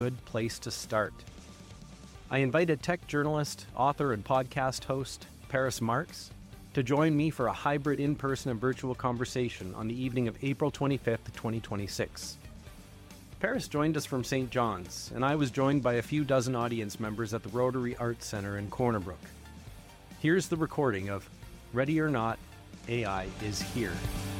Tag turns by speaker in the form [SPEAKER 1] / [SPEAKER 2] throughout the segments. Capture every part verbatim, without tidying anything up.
[SPEAKER 1] good place to start. I invited tech journalist, author, and podcast host Paris Marx to join me for a hybrid in-person and virtual conversation on the evening of April twenty-fifth, twenty twenty-six. Paris joined us from Saint John's, and I was joined by a few dozen audience members at the Rotary Arts Centre in Corner Brook. Here's the recording of Ready or Not, A I is Here.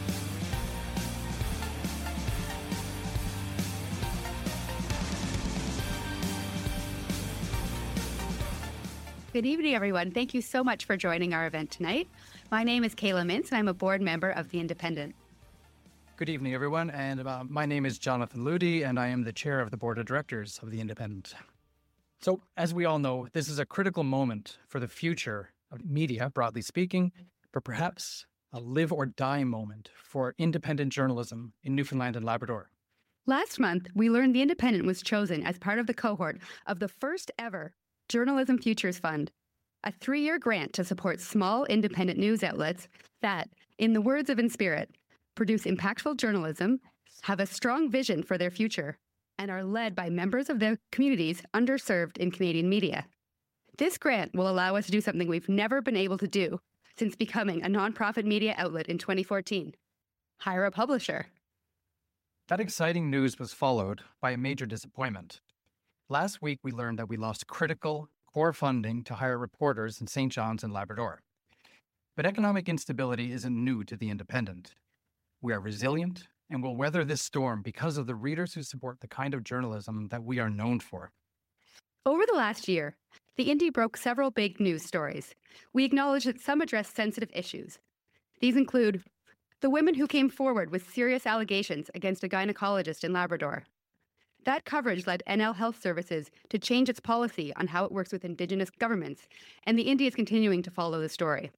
[SPEAKER 2] Good evening, everyone. Thank you so much for joining our event tonight. My name is Kayla Mintz, and I'm a board member of The Independent.
[SPEAKER 3] Good evening, everyone. And uh, my name is Jonathan Ludi, and I am the chair of the board of directors of The Independent. So, as we all know, this is a critical moment for the future of media, broadly speaking, but perhaps a live or die moment for independent journalism in Newfoundland and Labrador.
[SPEAKER 2] Last month, we learned The Independent was chosen as part of the cohort of the first ever Journalism Futures Fund, a three-year grant to support small independent news outlets that, in the words of Inspirit, produce impactful journalism, have a strong vision for their future, and are led by members of their communities underserved in Canadian media. This grant will allow us to do something we've never been able to do since becoming a nonprofit media outlet in twenty fourteen: hire a publisher.
[SPEAKER 3] That exciting news was followed by a major disappointment. Last week, we learned that we lost critical core funding to hire reporters in Saint John's and Labrador. But economic instability isn't new to The Independent. We are resilient and will weather this storm because of the readers who support the kind of journalism that we are known for.
[SPEAKER 2] Over the last year, The Indie broke several big news stories. We acknowledge that some address sensitive issues. These include the women who came forward with serious allegations against a gynecologist in Labrador. That coverage led N L Health Services to change its policy on how it works with Indigenous governments, and The Indie is continuing to follow the story.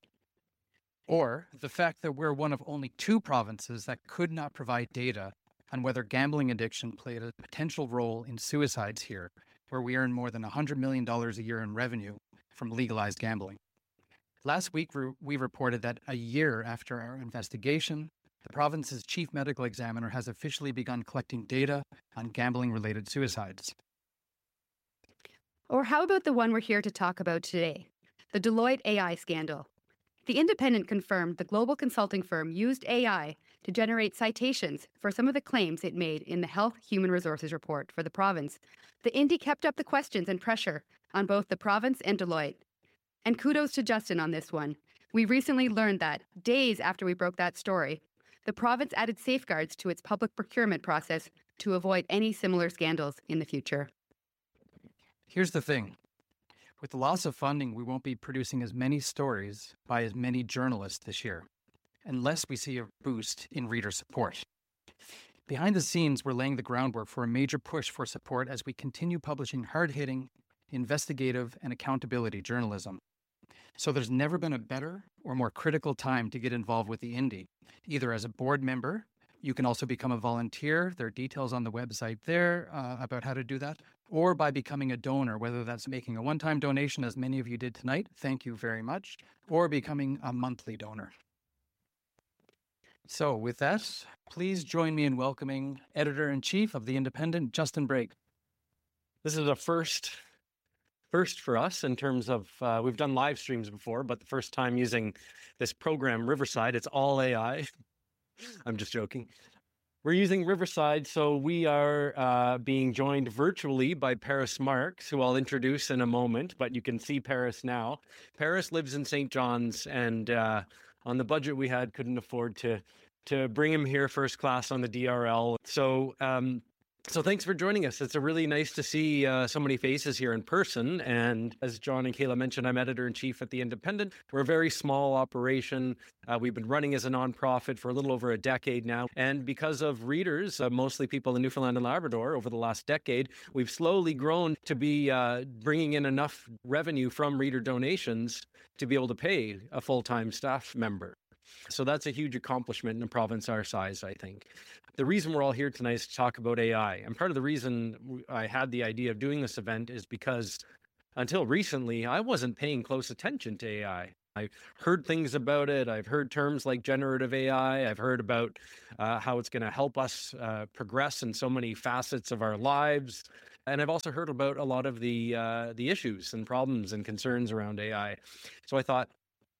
[SPEAKER 3] Or the fact that we're one of only two provinces that could not provide data on whether gambling addiction played a potential role in suicides here, where we earn more than one hundred million dollars a year in revenue from legalized gambling. Last week, we reported that a year after our investigation, the province's chief medical examiner has officially begun collecting data on gambling-related suicides.
[SPEAKER 2] Or how about the one we're here to talk about today, the Deloitte A I scandal? The Independent confirmed the global consulting firm used A I to generate citations for some of the claims it made in the Health Human Resources report for the province. The Indie kept up the questions and pressure on both the province and Deloitte. And kudos to Justin on this one. We recently learned that, days after we broke that story, the province added safeguards to its public procurement process to avoid any similar scandals in the future.
[SPEAKER 3] Here's the thing. With the loss of funding, we won't be producing as many stories by as many journalists this year, unless we see a boost in reader support. Behind the scenes, we're laying the groundwork for a major push for support as we continue publishing hard-hitting, investigative, and accountability journalism. So there's never been a better or more critical time to get involved with The Indie, either as a board member. You can also become a volunteer. There are details on the website there uh, about how to do that, or by becoming a donor, whether that's making a one-time donation, as many of you did tonight, thank you very much, or becoming a monthly donor. So with that, please join me in welcoming Editor-in-Chief of The Independent, Justin Brake.
[SPEAKER 1] This is a first First for us in terms of, uh, we've done live streams before, but the first time using this program, Riverside, it's all A I. I'm just joking. We're using Riverside, so we are uh, being joined virtually by Paris Marx, who I'll introduce in a moment, but you can see Paris now. Paris lives in Saint John's, and uh, on the budget we had, couldn't afford to to bring him here first class on the D R L. So um, So thanks for joining us. It's a really nice to see uh, so many faces here in person. And as John and Kayla mentioned, I'm editor-in-chief at The Independent. We're a very small operation. Uh, we've been running as a nonprofit for a little over a decade now. And because of readers, uh, mostly people in Newfoundland and Labrador over the last decade, we've slowly grown to be uh, bringing in enough revenue from reader donations to be able to pay a full-time staff member. So that's a huge accomplishment in a province our size, I think. The reason we're all here tonight is to talk about A I. And part of the reason I had the idea of doing this event is because until recently, I wasn't paying close attention to A I. I've heard things about it. I've heard terms like generative A I. I've heard about uh, how it's going to help us uh, progress in so many facets of our lives. And I've also heard about a lot of the uh, the issues and problems and concerns around A I. So I thought,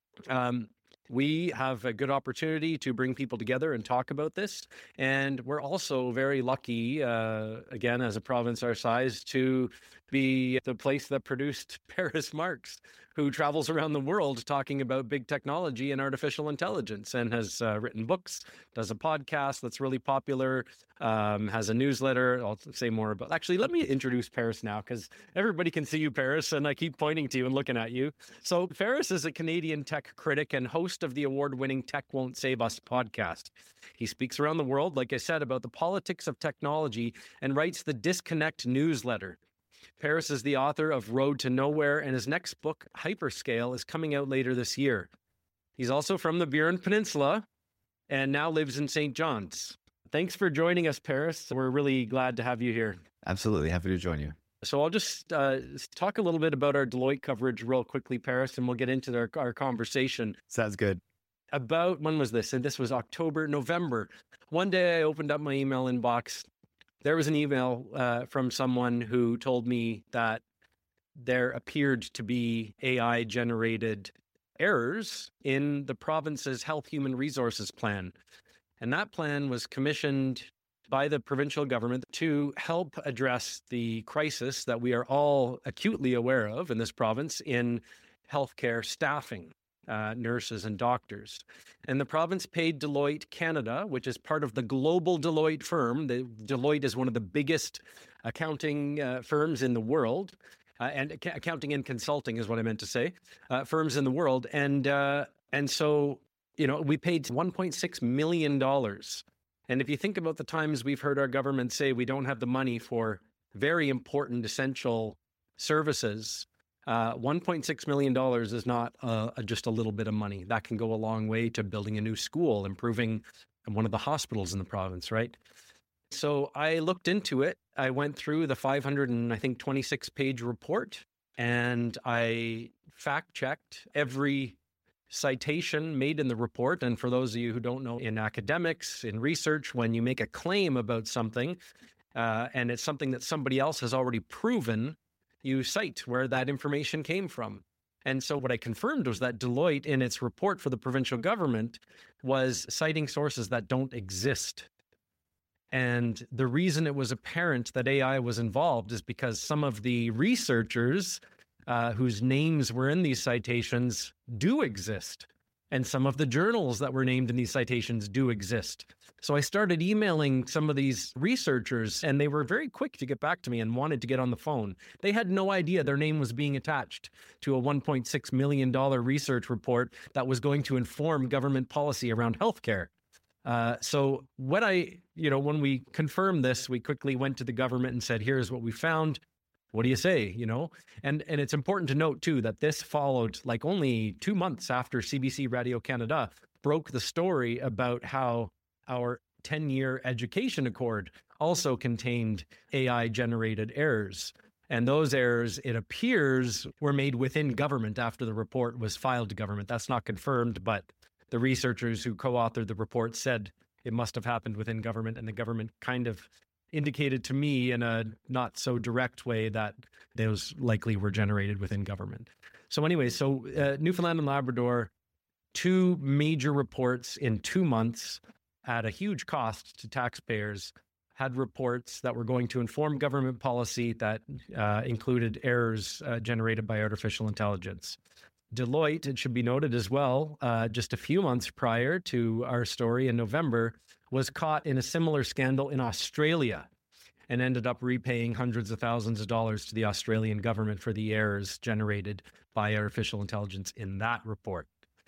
[SPEAKER 1] um, we have a good opportunity to bring people together and talk about this. And we're also very lucky, uh, again, as a province our size, to be the place that produced Paris Marx, who travels around the world talking about big technology and artificial intelligence, and has uh, written books, does a podcast that's really popular, um, has a newsletter. I'll say more about. Actually, let me introduce Paris now, because everybody can see you, Paris, and I keep pointing to you and looking at you. So Paris is a Canadian tech critic and host of the award-winning Tech Won't Save Us podcast. He speaks around the world, like I said, about the politics of technology and writes the Disconnect newsletter. Paris is the author of Road to Nowhere, and his next book, Hyperscale, is coming out later this year. He's also from the Burin Peninsula and now lives in Saint John's. Thanks for joining us, Paris. We're really glad to have you here.
[SPEAKER 4] Absolutely. Happy to join you.
[SPEAKER 1] So I'll just uh, talk a little bit about our Deloitte coverage real quickly, Paris, and we'll get into our, our conversation.
[SPEAKER 4] Sounds good.
[SPEAKER 1] About, when was this? And this was October, November. One day I opened up my email inbox. There was an email uh, from someone who told me that there appeared to be A I-generated errors in the province's Health Human Resources Plan. And that plan was commissioned by the provincial government to help address the crisis that we are all acutely aware of in this province in healthcare staffing. Uh, nurses and doctors. And the province paid Deloitte Canada, which is part of the global Deloitte firm. The, Deloitte is one of the biggest accounting uh, firms in the world, uh, and ac- accounting and consulting is what I meant to say, uh, firms in the world. And uh, and so, you know, we paid one point six million dollars. And if you think about the times we've heard our government say we don't have the money for very important, essential services, Uh, one point six million dollars is not uh, just a little bit of money. That can go a long way to building a new school, improving one of the hospitals in the province, right? So I looked into it. I went through the five hundred and I think twenty-six page report, and I fact-checked every citation made in the report. And for those of you who don't know, in academics, in research, when you make a claim about something, uh, and it's something that somebody else has already proven, you cite where that information came from. And so what I confirmed was that Deloitte, in its report for the provincial government, was citing sources that don't exist. And the reason it was apparent that A I was involved is because some of the researchers uh, whose names were in these citations do exist. And some of the journals that were named in these citations do exist. So I started emailing some of these researchers, and they were very quick to get back to me and wanted to get on the phone. They had no idea their name was being attached to a one point six million dollars research report that was going to inform government policy around healthcare. Uh, so when I, you know, when we confirmed this, we quickly went to the government and said, here's what we found. What do you say? You know, and and it's important to note too that this followed like only two months after C B C Radio Canada broke the story about how our ten-year education accord also contained A I-generated errors. And those errors, it appears, were made within government after the report was filed to government. That's not confirmed, but the researchers who co-authored the report said it must have happened within government, and the government kind of indicated to me in a not so direct way that those likely were generated within government. So anyway, so uh, Newfoundland and Labrador, two major reports in two months at a huge cost to taxpayers, had reports that were going to inform government policy that uh, included errors uh, generated by artificial intelligence. Deloitte, it should be noted as well, uh, just a few months prior to our story in November, was caught in a similar scandal in Australia and ended up repaying hundreds of thousands of dollars to the Australian government for the errors generated by artificial intelligence in that report.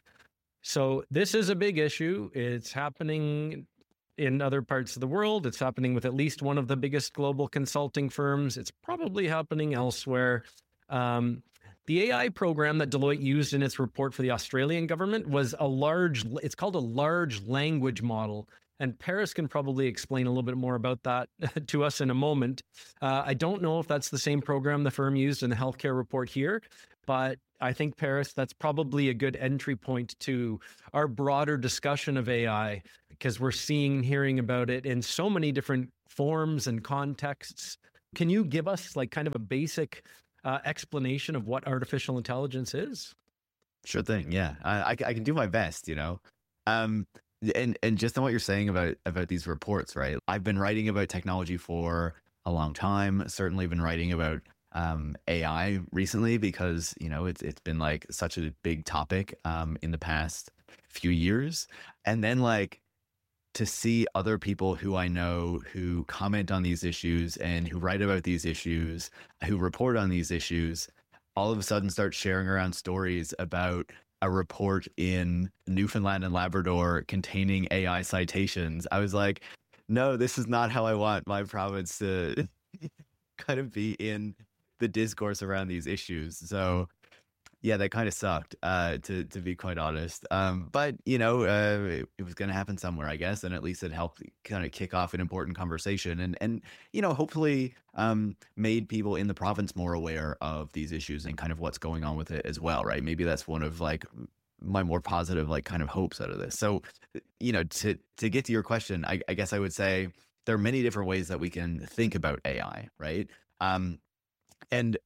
[SPEAKER 1] So this is a big issue. It's happening in other parts of the world. It's happening with at least one of the biggest global consulting firms. It's probably happening elsewhere. Um, The A I program that Deloitte used in its report for the Australian government was a large, it's called a large language model. And Paris can probably explain a little bit more about that to us in a moment. Uh, I don't know if that's the same program the firm used in the healthcare report here, but I think, Paris, that's probably a good entry point to our broader discussion of A I, because we're seeing and hearing about it in so many different forms and contexts. can you give us like kind of a basic uh, explanation of what artificial intelligence is?
[SPEAKER 4] Sure thing. Yeah, I, I, I can do my best, you know. Um, and and just on what you're saying about about these reports, right? I've been writing about technology for a long time. Certainly been writing about um, A I recently because, you know, it's it's been like such a big topic um, in the past few years. And then like to see other people who I know who comment on these issues and who write about these issues, who report on these issues, all of a sudden start sharing around stories about a report in Newfoundland and Labrador containing A I citations. I was like, no, this is not how I want my province to kind of be in the discourse around these issues. So yeah, that kind of sucked, uh, to to be quite honest. Um, but you know, uh, it, it was going to happen somewhere, I guess, and at least it helped kind of kick off an important conversation, and and you know, hopefully, um, made people in the province more aware of these issues and kind of what's going on with it as well, right? Maybe that's one of like my more positive, like kind of hopes out of this. So, you know, to to get to your question, I, I guess I would say there are many different ways that we can think about A I, right? Um, and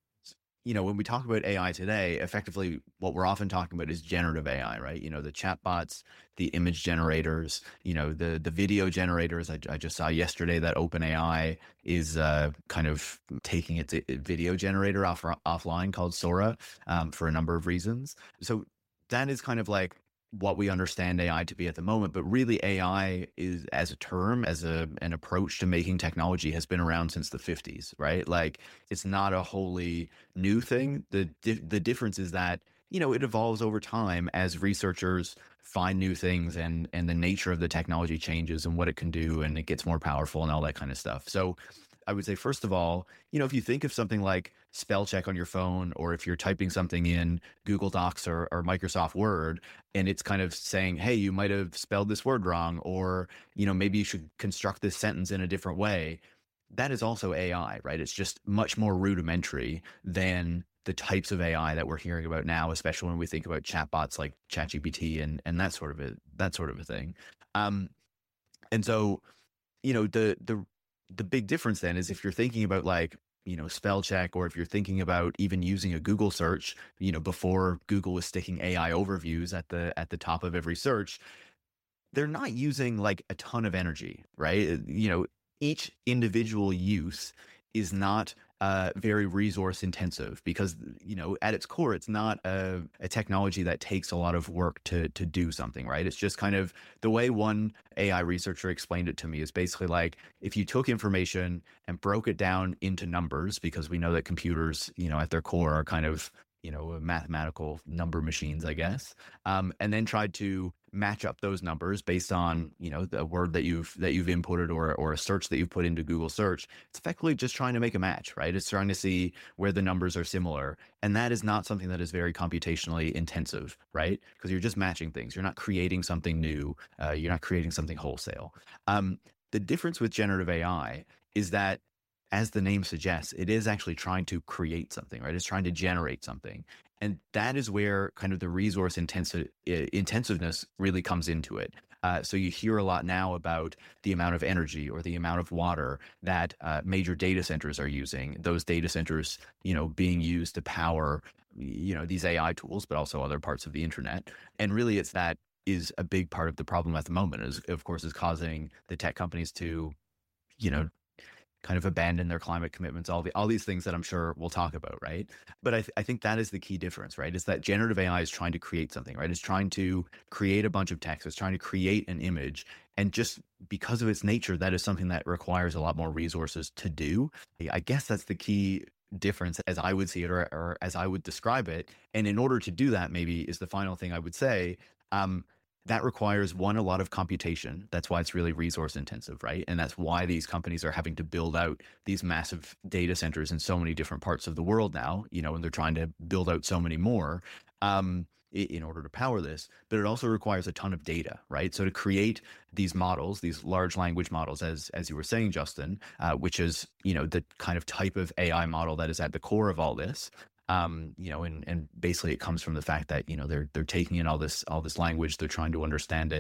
[SPEAKER 4] you know, when we talk about A I today, effectively what we're often talking about is generative A I, right? You know, the chatbots, the image generators, you know, the the video generators. I, I just saw yesterday that OpenAI is uh, kind of taking its video generator off offline called Sora um, for a number of reasons. So that is kind of like what we understand A I to be at the moment, but really A I is as a term, as a an approach to making technology has been around since the fifties, right? Like it's not a wholly new thing. The di- the difference is that, you know, it evolves over time as researchers find new things and and the nature of the technology changes and what it can do and it gets more powerful and all that kind of stuff. So I would say, first of all, you know, if you think of something like spell check on your phone, or if you're typing something in Google Docs or, or Microsoft Word, and it's kind of saying, hey, you might have spelled this word wrong, or, you know, maybe you should construct this sentence in a different way. That is also A I, right? It's just much more rudimentary than the types of A I that we're hearing about now, especially when we think about chatbots like ChatGPT and and that sort of a that sort of a thing. Um, and so, you know, the the the big difference then is if you're thinking about like, you know, spell check, or if you're thinking about even using a Google search, you know, before Google was sticking A I overviews at the at the top of every search, they're not using like a ton of energy, right? You know, each individual use is not uh, very resource intensive because, you know, at its core, it's not a, a technology that takes a lot of work to to do something, right? It's just kind of the way one A I researcher explained it to me is basically like if you took information and broke it down into numbers, because we know that computers, you know, at their core are kind of, you know, mathematical number machines, I guess, um, and then tried to match up those numbers based on, you know, the word that you've that you've inputted or or a search that you've put into Google search. It's effectively just trying to make a match, right? It's trying to see where the numbers are similar. And that is not something that is very computationally intensive, right? Because you're just matching things. You're not creating something new. Uh, you're not creating something wholesale. Um, the difference with generative A I is that, as the name suggests, it is actually trying to create something, right? It's trying to generate something. And that is where kind of the resource intensive, intensiveness really comes into it. Uh, so you hear a lot now about the amount of energy or the amount of water that uh, major data centers are using. Those data centers, you know, being used to power, you know, these A I tools, but also other parts of the internet. And really, it's that is a big part of the problem at the moment. Is of course is causing the tech companies to, you know, kind of abandon their climate commitments, all the all these things that I'm sure we'll talk about, right? But I, th- I think that is the key difference, right? Is that generative A I is trying to create something, right? It's trying to create a bunch of text. It's trying to create an image. And just because of its nature, that is something that requires a lot more resources to do. I guess that's the key difference as I would see it, or, or as I would describe it. And in order to do that, maybe is the final thing I would say, um, that requires, one, a lot of computation. That's why it's really resource intensive, right? And that's why these companies are having to build out these massive data centers in so many different parts of the world now, you know, and they're trying to build out so many more um, in order to power this. But it also requires a ton of data, right? So to create these models, these large language models, as as you were saying, Justin, uh, which is, you know, the kind of type of A I model that is at the core of all this, um, you know, and, and basically it comes from the fact that, you know, they're, they're taking in all this, all this language, they're trying to understand it,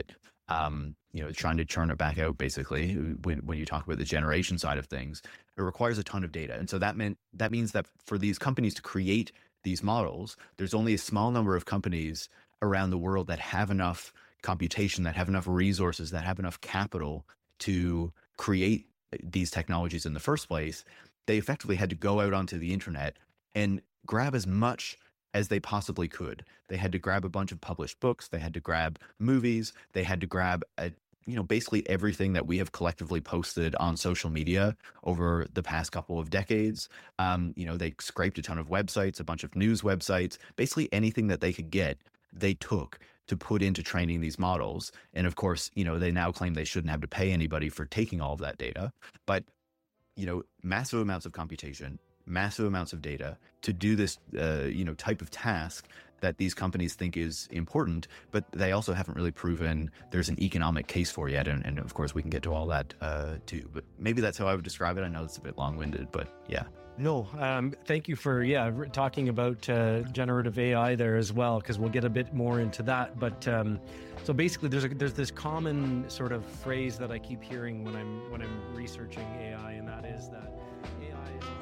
[SPEAKER 4] um, you know, trying to churn it back out, basically, when, when you talk about the generation side of things, it requires a ton of data. And so that meant that means that for these companies to create these models, there's only a small number of companies around the world that have enough computation, that have enough resources, that have enough capital to create these technologies in the first place. They effectively had to go out onto the internet and grab as much as they possibly could. They had to grab a bunch of published books. They had to grab movies. They had to grab, a, you know, basically everything that we have collectively posted on social media over the past couple of decades. Um, you know, they scraped a ton of websites, a bunch of news websites, basically anything that they could get, they took to put into training these models. And of course, you know, they now claim they shouldn't have to pay anybody for taking all of that data. But, you know, massive amounts of computation, massive amounts of data to do this, uh, you know, type of task that these companies think is important, but they also haven't really proven there's an economic case for yet. And, and of course, we can get to all that uh, too. But maybe that's how I would describe it. I know it's a bit long-winded, but yeah.
[SPEAKER 1] No, um, thank you for, yeah, talking about uh, generative A I there as well, because we'll get a bit more into that. But um, so basically, there's a, there's this common sort of phrase that I keep hearing when I'm when I'm researching A I, and that is that A I is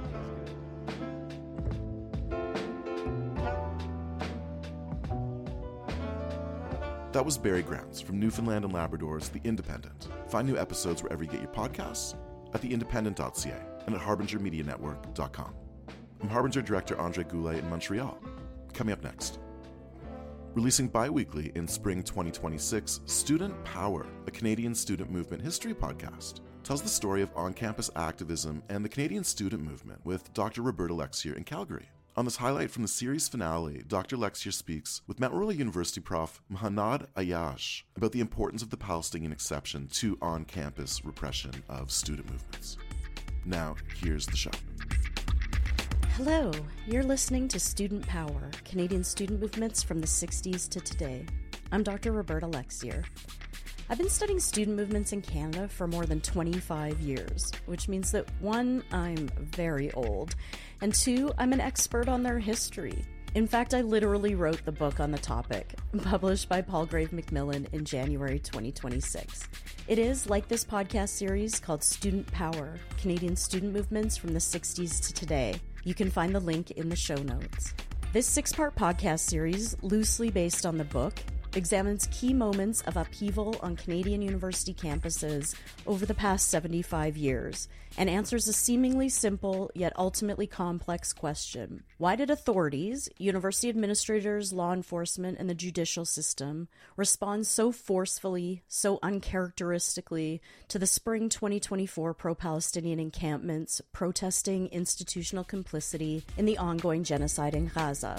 [SPEAKER 5] That was Barry Grounds from Newfoundland and Labrador's The Independent. Find new episodes wherever you get your podcasts, at the independent dot c a and at harbinger media network dot com. I'm Harbinger Director Andre Goulet in Montreal. Coming up next. Releasing bi-weekly in spring twenty twenty-six, Student Power, a Canadian student movement history podcast, tells the story of on-campus activism and the Canadian student movement with Doctor Roberta Lexier in Calgary. On this highlight from the series finale, Doctor Lexier speaks with Mount Royal University Prof Mahanad Ayash about the importance of the Palestinian exception to on-campus repression of student movements. Now, here's the show.
[SPEAKER 6] Hello, you're listening to Student Power, Canadian student movements from the sixties to today. I'm Doctor Roberta Lexier. I've been studying student movements in Canada for more than twenty-five years, which means that one, I'm very old, and two, I'm an expert on their history. In fact, I literally wrote the book on the topic, published by Palgrave Macmillan in January twenty twenty-six. It is, like this podcast series, called Student Power, Canadian Student Movements from the sixties to Today. You can find the link in the show notes. This six-part podcast series, loosely based on the book, examines key moments of upheaval on Canadian university campuses over the past seventy-five years and answers a seemingly simple yet ultimately complex question. Why did authorities, university administrators, law enforcement, and the judicial system respond so forcefully, so uncharacteristically to the spring twenty twenty-four pro-Palestinian encampments protesting institutional complicity in the ongoing genocide in Gaza?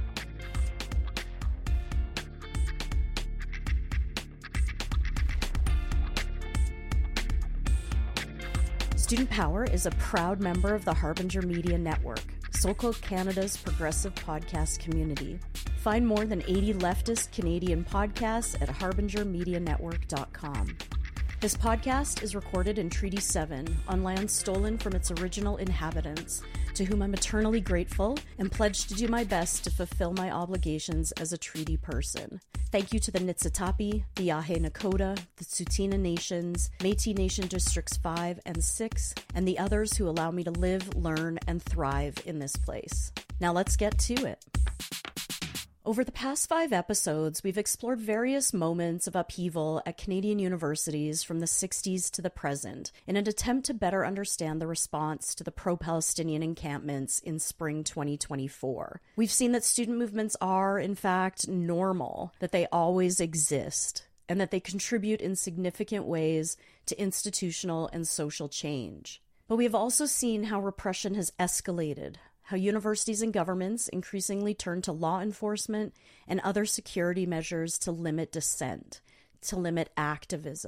[SPEAKER 6] Student Power is a proud member of the Harbinger Media Network, SoCal Canada's progressive podcast community. Find more than eighty leftist Canadian podcasts at harbinger media network dot com. This podcast is recorded in Treaty seven on land stolen from its original inhabitants, to whom I'm eternally grateful and pledge to do my best to fulfill my obligations as a treaty person. Thank you to the Niitsitapi, the Yahe Nakota, the Tsuut'ina Nations, Métis Nation Districts five and six, and the others who allow me to live, learn, and thrive in this place. Now let's get to it. Over the past five episodes, we've explored various moments of upheaval at Canadian universities from the sixties to the present in an attempt to better understand the response to the pro-Palestinian encampments in spring twenty twenty-four. We've seen that student movements are, in fact, normal, that they always exist, and that they contribute in significant ways to institutional and social change. But we have also seen how repression has escalated, how universities and governments increasingly turn to law enforcement and other security measures to limit dissent, to limit activism.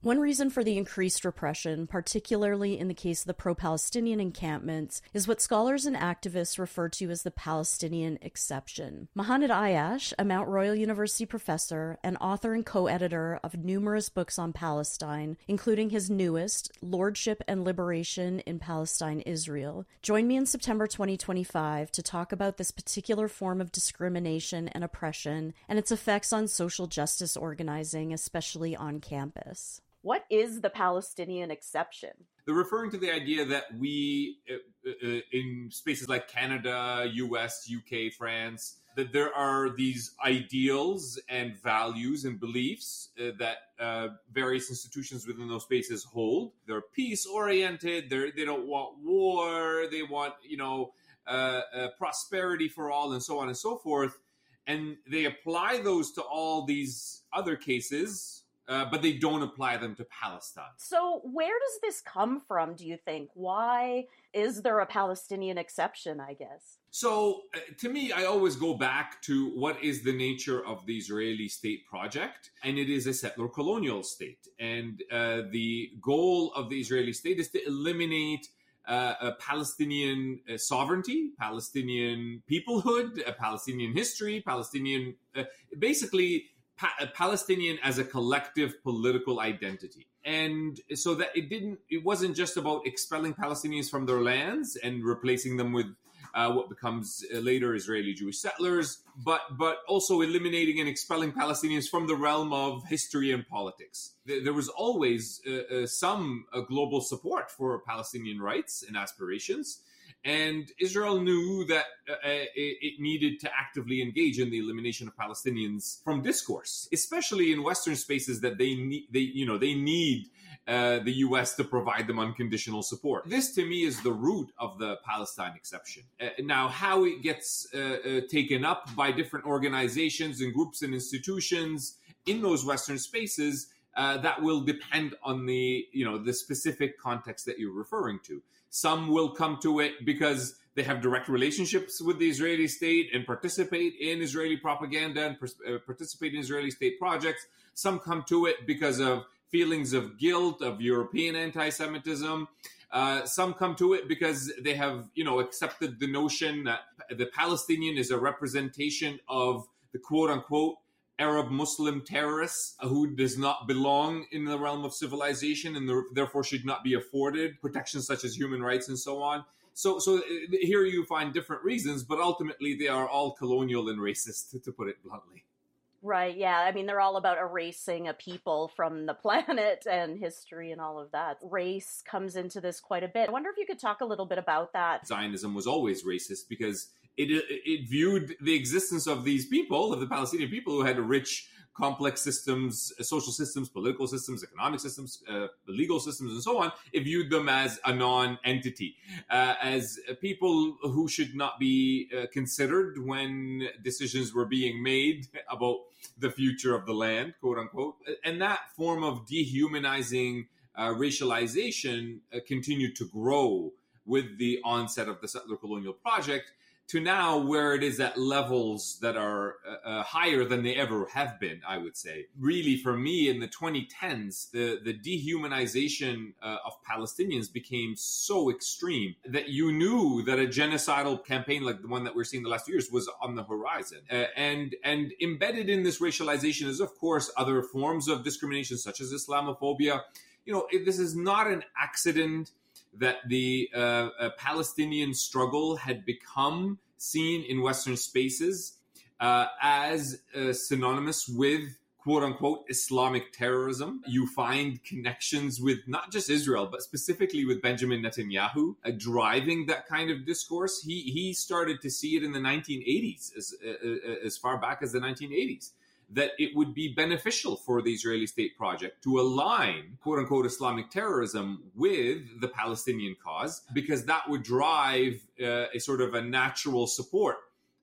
[SPEAKER 6] One reason for the increased repression, particularly in the case of the pro-Palestinian encampments, is what scholars and activists refer to as the Palestinian exception. Mohanad Ayash, a Mount Royal University professor and author and co-editor of numerous books on Palestine, including his newest, Lordship and Liberation in Palestine, Israel, joined me in September twenty twenty-five to talk about this particular form of discrimination and oppression and its effects on social justice organizing, especially on campus. What is the Palestinian exception?
[SPEAKER 7] They're referring to the idea that we, uh, uh, in spaces like Canada, U S, U K, France, that there are these ideals and values and beliefs uh, that uh, various institutions within those spaces hold. They're peace-oriented. They're, they don't want war. They want, you know, uh, uh, prosperity for all, and so on and so forth. And they apply those to all these other cases. Uh, but they don't apply them to Palestine.
[SPEAKER 6] So where does this come from, do you think? Why is there a Palestinian exception, I guess?
[SPEAKER 7] So uh, to me, I always go back to what is the nature of the Israeli state project. And it is a settler colonial state. And uh, the goal of the Israeli state is to eliminate uh, a Palestinian uh, sovereignty, Palestinian peoplehood, a Palestinian history, Palestinian, uh, basically... Palestinian as a collective political identity. And so that it didn't, it wasn't just about expelling Palestinians from their lands and replacing them with uh, what becomes later Israeli Jewish settlers, but but also eliminating and expelling Palestinians from the realm of history and politics. There was always uh, uh, some uh, global support for Palestinian rights and aspirations. And Israel knew that uh, it needed to actively engage in the elimination of Palestinians from discourse, especially in Western spaces that they need. They, you know, they need uh, the U S to provide them unconditional support. This, to me, is the root of the Palestine exception. Uh, now, how it gets uh, uh, taken up by different organizations and groups and institutions in those Western spaces, uh, that will depend on the, you know, the specific context that you're referring to. Some will come to it because they have direct relationships with the Israeli state and participate in Israeli propaganda and uh, participate in Israeli state projects. Some come to it because of feelings of guilt, of European anti-Semitism. Uh, some come to it because they have, you know, accepted the notion that the Palestinian is a representation of the quote-unquote Arab Muslim terrorists who does not belong in the realm of civilization and therefore should not be afforded protections such as human rights and so on. So, so here you find different reasons, but ultimately they are all colonial and racist, to, to put it bluntly.
[SPEAKER 6] Right, yeah. I mean, they're all about erasing a people from the planet and history and all of that. Race comes into this quite a bit. I wonder if you could talk a little bit about that.
[SPEAKER 7] Zionism was always racist because it it viewed the existence of these people, of the Palestinian people, who had rich, complex systems, social systems, political systems, economic systems, uh, legal systems, and so on. It viewed them as a non-entity, uh, as people who should not be uh, considered when decisions were being made about the future of the land, quote unquote. And that form of dehumanizing uh, racialization uh, continued to grow with the onset of the settler colonial project, to now where it is at levels that are uh, uh, higher than they ever have been, I would say. Really, for me, in the twenty tens, the, the dehumanization uh, of Palestinians became so extreme that you knew that a genocidal campaign like the one that we're seeing the last few years was on the horizon. Uh, and, and embedded in this racialization is, of course, other forms of discrimination, such as Islamophobia. You know, it, this is not an accident that the uh, uh, Palestinian struggle had become seen in Western spaces uh, as uh, synonymous with, quote unquote, Islamic terrorism. You find connections with not just Israel, but specifically with Benjamin Netanyahu uh, driving that kind of discourse. He he started to see it in the nineteen eighties, as, uh, as far back as the nineteen eighties. That it would be beneficial for the Israeli state project to align, quote unquote, Islamic terrorism with the Palestinian cause, because that would drive uh, a sort of a natural support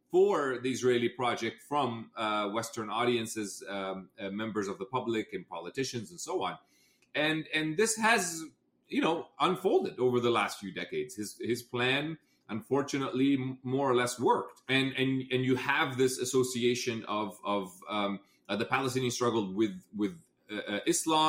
[SPEAKER 7] for the Israeli project from uh, Western audiences, um, uh, members of the public and politicians and so on. And and this has, you know, unfolded over the last few decades. His his plan, unfortunately, more or less worked. And and and you have this association of of um, uh, the Palestinian struggle with with uh, uh, Islam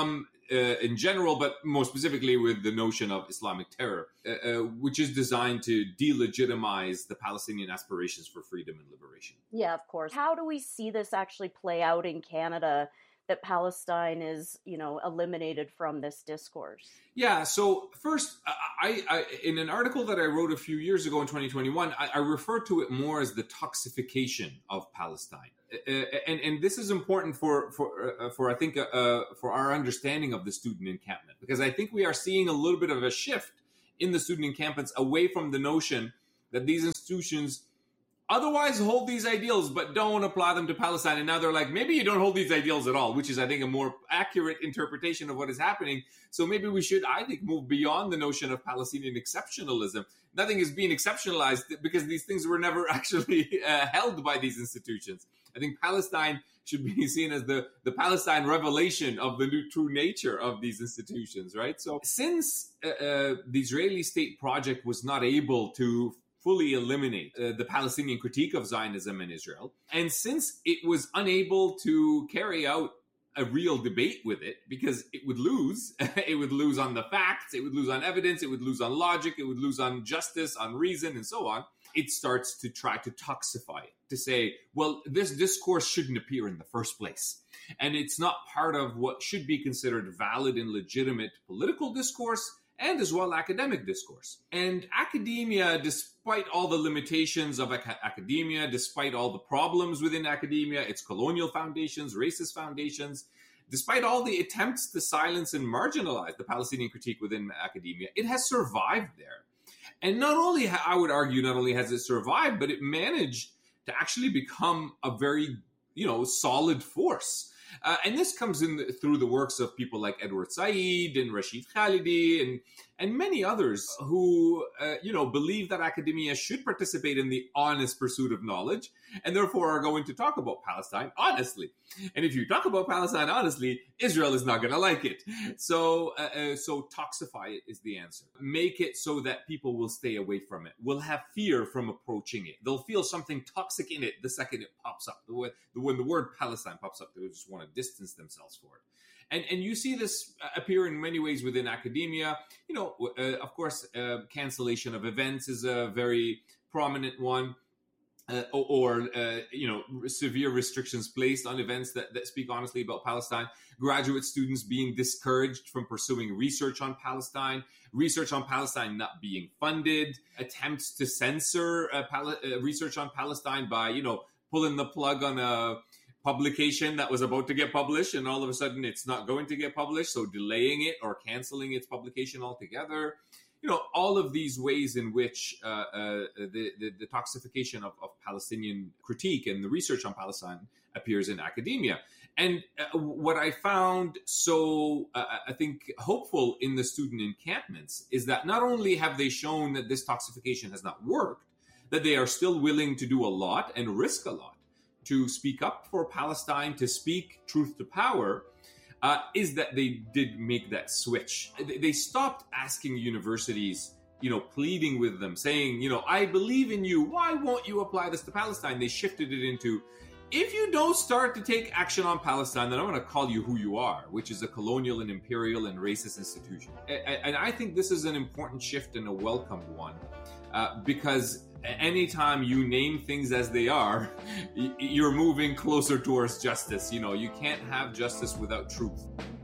[SPEAKER 7] uh, in general, but more specifically with the notion of Islamic terror, uh, uh, which is designed to delegitimize the Palestinian aspirations for freedom and liberation.
[SPEAKER 6] Yeah, of course. How do we see this actually play out in Canada, that Palestine is, you know, eliminated from this discourse?
[SPEAKER 7] Yeah. So first, I, I in an article that I wrote a few years ago in twenty twenty-one, I, I refer to it more as the toxification of Palestine, uh, and and this is important for for uh, for I think uh, for our understanding of the student encampment, because I think we are seeing a little bit of a shift in the student encampments away from the notion that these institutions otherwise hold these ideals but don't apply them to Palestine. And now they're like, maybe you don't hold these ideals at all, which is, I think, a more accurate interpretation of what is happening. So maybe we should, I think, move beyond the notion of Palestinian exceptionalism. Nothing is being exceptionalized because these things were never actually uh, held by these institutions. I think Palestine should be seen as the, the Palestine revelation of the new true nature of these institutions, right? So since uh, uh, the Israeli state project was not able to fully eliminate uh, the Palestinian critique of Zionism in Israel, and since it was unable to carry out a real debate with it, because it would lose, it would lose on the facts, it would lose on evidence, it would lose on logic, it would lose on justice, on reason, and so on, it starts to try to toxify it, to say, well, this discourse shouldn't appear in the first place. And it's not part of what should be considered valid and legitimate political discourse, and as well academic discourse. And academia, despite all the limitations of ac- academia, despite all the problems within academia, its colonial foundations, racist foundations, despite all the attempts to silence and marginalize the Palestinian critique within academia, it has survived there. And not only, I would argue, not only has it survived, but it managed to actually become a very, you know, solid force. Uh, and this comes in the, through the works of people like Edward Said and Rashid Khalidi and and many others who, uh, you know, believe that academia should participate in the honest pursuit of knowledge and therefore are going to talk about Palestine honestly. And if you talk about Palestine honestly, Israel is not going to like it. So, uh, uh, so toxify it is the answer. Make it so that people will stay away from it, will have fear from approaching it. They'll feel something toxic in it the second it pops up. When the word Palestine pops up, they'll just want to distance themselves for it. And and you see this appear in many ways within academia. You know, uh, of course, uh, cancellation of events is a very prominent one. Uh, or, or uh, you know, severe restrictions placed on events that, that speak honestly about Palestine. Graduate students being discouraged from pursuing research on Palestine. Research on Palestine not being funded. Attempts to censor uh, Pal- uh, research on Palestine by, you know, pulling the plug on a publication that was about to get published and all of a sudden it's not going to get published, so delaying it or canceling its publication altogether. You know, all of these ways in which uh, uh, the, the, the toxification of, of Palestinian critique and the research on Palestine appears in academia. And uh, what I found so, uh, I think, hopeful in the student encampments is that not only have they shown that this toxification has not worked, that they are still willing to do a lot and risk a lot to speak up for Palestine, to speak truth to power, uh, is that they did make that switch. They stopped asking universities, you know, pleading with them, saying, you know, I believe in you. Why won't you apply this to Palestine? They shifted it into, if you don't start to take action on Palestine, then I'm going to call you who you are, which is a colonial and imperial and racist institution. And I think this is an important shift and a welcome one, uh, because anytime you name things as they are, you're moving closer towards justice. You know, you can't have justice without truth.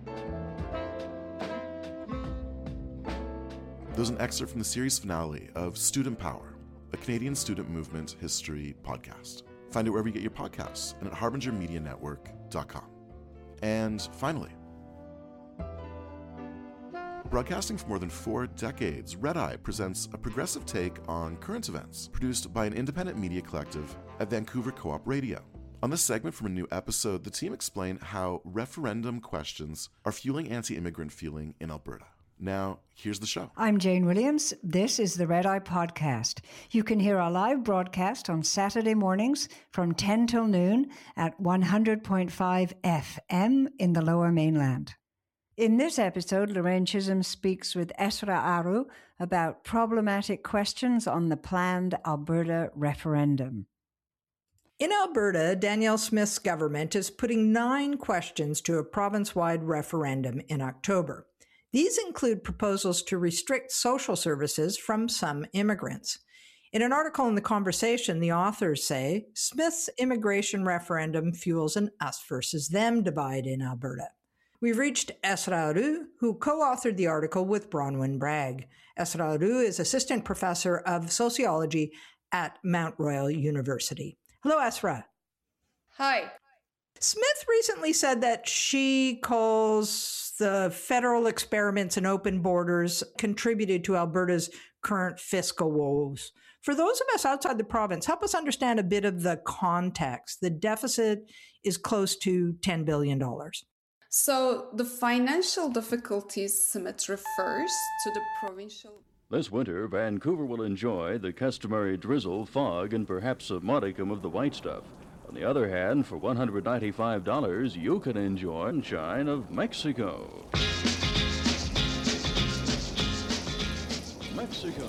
[SPEAKER 5] There's an excerpt from the series finale of Student Power, a Canadian student movement history podcast. Find it wherever you get your podcasts and at harbinger media network dot com. And finally, broadcasting for more than four decades, Red Eye presents a progressive take on current events, produced by an independent media collective at Vancouver Co-op Radio. On this segment from a new episode, the team explain how referendum questions are fueling anti-immigrant feeling in Alberta. Now, here's the show.
[SPEAKER 8] I'm Jane Williams. This is the Red Eye Podcast. You can hear our live broadcast on Saturday mornings from ten till noon at one hundred point five F M in the Lower Mainland. In this episode, Lorraine Chisholm speaks with Esra Aru about problematic questions on the planned Alberta referendum.
[SPEAKER 9] In Alberta, Danielle Smith's government is putting nine questions to a province-wide referendum in October. These include proposals to restrict social services from some immigrants. In an article in The Conversation, the authors say Smith's immigration referendum fuels an us versus them divide in Alberta. We've reached Esra Aru, who co-authored the article with Bronwyn Bragg. Esra Aru is assistant professor of sociology at Mount Royal University. Hello, Esra.
[SPEAKER 10] Hi.
[SPEAKER 9] Smith recently said that she calls the federal experiments in open borders contributed to Alberta's current fiscal woes. For those of us outside the province, help us understand a bit of the context. The deficit is close to ten billion dollars.
[SPEAKER 10] So the financial difficulties Smith refers to the provincial...
[SPEAKER 11] This winter, Vancouver will enjoy the customary drizzle, fog, and perhaps a modicum of the white stuff. On the other hand, for one hundred ninety-five dollars, you can enjoy sunshine of Mexico. Mexico.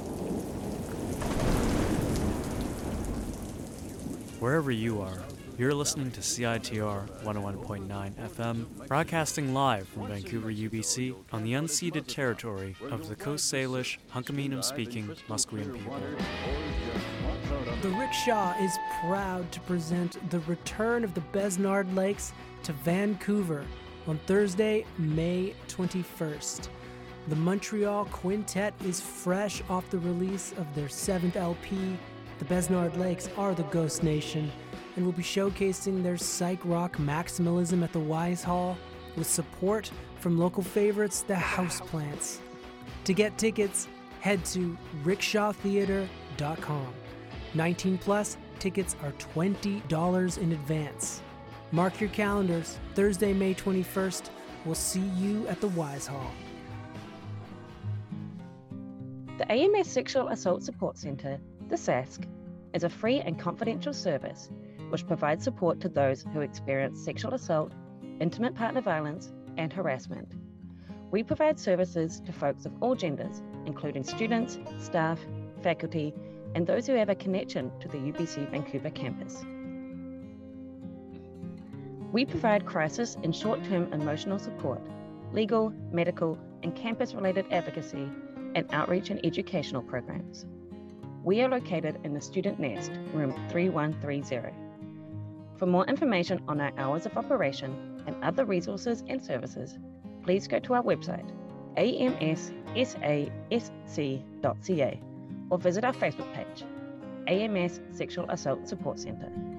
[SPEAKER 12] Wherever you are, you're listening to C I T R one oh one point nine F M, broadcasting live from Vancouver, U B C, on the unceded territory of the Coast Salish, Hunkaminam-speaking Musqueam people.
[SPEAKER 13] The Rickshaw is proud to present the return of the Besnard Lakes to Vancouver on Thursday, May twenty-first. The Montreal Quintet is fresh off the release of their seventh L P. The Besnard Lakes are the Ghost Nation, and will be showcasing their psych rock maximalism at the Wise Hall with support from local favorites, the Houseplants. To get tickets, head to rickshaw theater dot com. nineteen plus, tickets are twenty dollars in advance. Mark your calendars, Thursday, May twenty-first. We'll see you at the Wise Hall.
[SPEAKER 14] The A M S Sexual Assault Support Centre, the S A S C, is a free and confidential service which provides support to those who experience sexual assault, intimate partner violence, and harassment. We provide services to folks of all genders, including students, staff, faculty, and those who have a connection to the U B C Vancouver campus. We provide crisis and short-term emotional support, legal, medical, and campus-related advocacy, and outreach and educational programs. We are located in the Student Nest, room three one three zero. For more information on our hours of operation and other resources and services, please go to our website, a m s s a s c dot c a, or visit our Facebook page, A M S Sexual Assault Support Centre.